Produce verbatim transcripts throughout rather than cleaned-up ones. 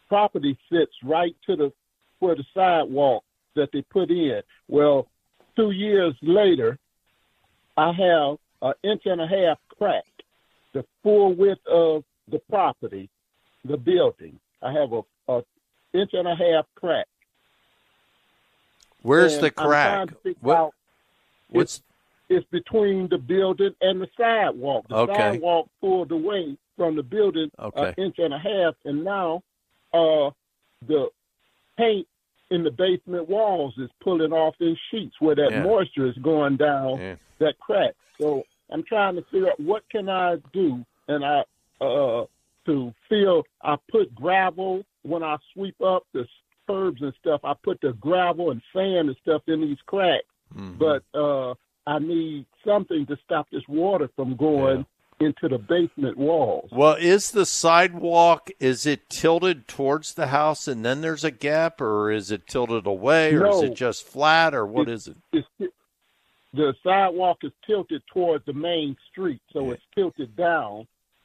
property sits right to the where the sidewalk that they put in. Well, two years later, I have an inch and a half crack, the full width of the property, the building. I have a, a inch and a half crack. Where's and the crack? What, what's it's, it's between the building and the sidewalk. The okay. sidewalk pulled away from the building okay. an inch and a half, and now uh, the paint in the basement walls is pulling off in sheets where that yeah. moisture is going down yeah. that crack. So I'm trying to figure out what can I do, and I uh, to feel. I put gravel when I sweep up the curbs and stuff. I put the gravel and sand and stuff in these cracks, mm-hmm. but uh, I need something to stop this water from going yeah. into the basement walls. Well, is the sidewalk, is it tilted towards the house and then there's a gap, or is it tilted away, or no, is it just flat, or what it, is it? It's, the sidewalk is tilted toward the main street, so yeah. it's tilted down.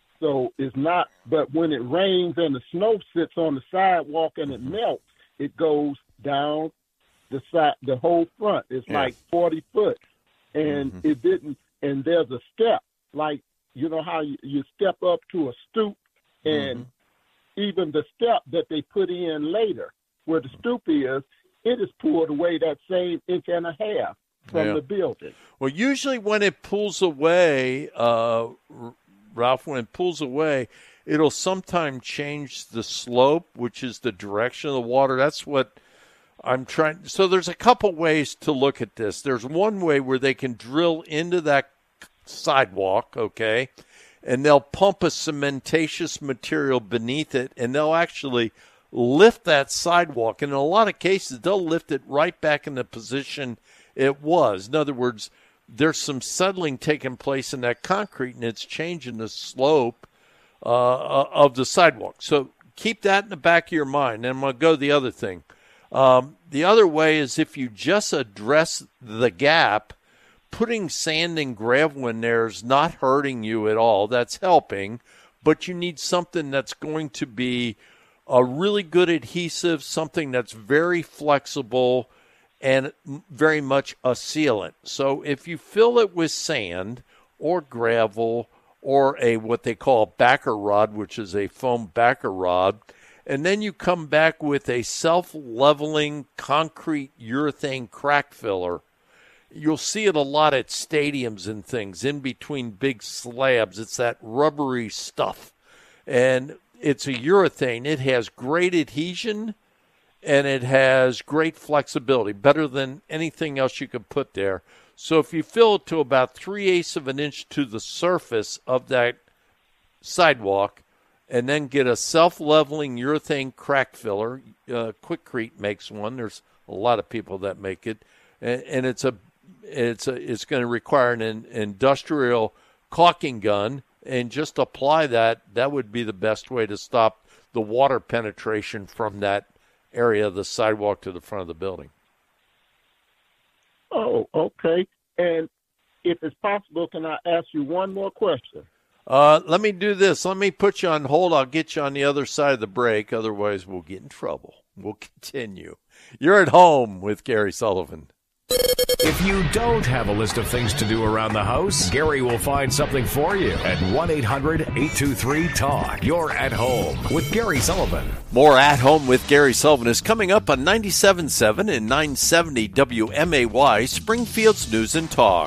So it's not, but when it rains and the snow sits on the sidewalk and it melts, it goes down the side, the whole front. It's yeah. like forty foot. And mm-hmm. it didn't, and there's a step, like, you know how you, you step up to a stoop, and mm-hmm. even the step that they put in later, where the stoop is, it is pulled away that same inch and a half from yeah. the building. Well, usually when it pulls away, uh, Ralph, when it pulls away, it'll sometimes change the slope, which is the direction of the water. That's what I'm trying. So there's a couple ways to look at this. There's one way where they can drill into that sidewalk, okay, and they'll pump a cementatious material beneath it, and they'll actually lift that sidewalk. And in a lot of cases, they'll lift it right back in the position it was. In other words, there's some settling taking place in that concrete, and it's changing the slope uh, of the sidewalk. So keep that in the back of your mind. And I'm going to go to the other thing. Um, the other way is if you just address the gap, putting sand and gravel in there is not hurting you at all. That's helping, but you need something that's going to be a really good adhesive, something that's very flexible and very much a sealant. So if you fill it with sand or gravel or a what they call a backer rod, which is a foam backer rod, and then you come back with a self-leveling concrete urethane crack filler, you'll see it a lot at stadiums and things, in between big slabs. It's that rubbery stuff. And it's a urethane. It has great adhesion, and it has great flexibility, better than anything else you could put there. So if you fill it to about three-eighths of an inch to the surface of that sidewalk, and then get a self-leveling urethane crack filler, uh, Quikrete makes one. There's a lot of people that make it, and, and it's a It's a, it's going to require an, an industrial caulking gun, and just apply that. That would be the best way to stop the water penetration from that area of the sidewalk to the front of the building. Oh, okay. And if it's possible, can I ask you one more question? Uh, let me do this. Let me put you on hold. I'll get you on the other side of the break. Otherwise, we'll get in trouble. We'll continue. You're at home with Gary Sullivan. If you don't have a list of things to do around the house, Gary will find something for you at one eight hundred eight two three talk. You're at home with Gary Sullivan. More At Home with Gary Sullivan is coming up on ninety-seven point seven and nine seventy W M A Y, Springfield's News and Talk.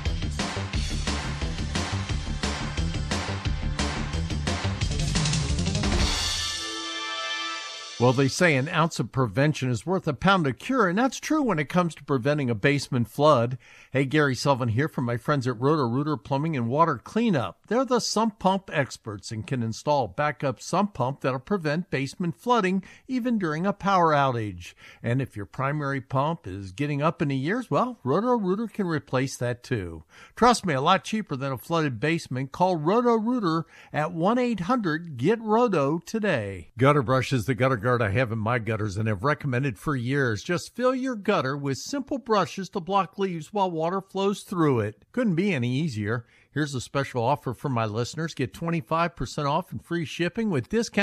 Well, they say an ounce of prevention is worth a pound of cure, and that's true when it comes to preventing a basement flood. Hey, Gary Sullivan here from my friends at Roto-Rooter Plumbing and Water Cleanup. They're the sump pump experts and can install a backup sump pump that'll prevent basement flooding even during a power outage. And if your primary pump is getting up in the years, well, Roto-Rooter can replace that too. Trust me, a lot cheaper than a flooded basement. Call Roto-Rooter at one eight hundred get roto today. Gutter Brush is the gutter guard I have in my gutters and have recommended for years. Just fill your gutter with simple brushes to block leaves while water flows through it. Couldn't be any easier. Here's a special offer for my listeners. Get twenty-five percent off and free shipping with discount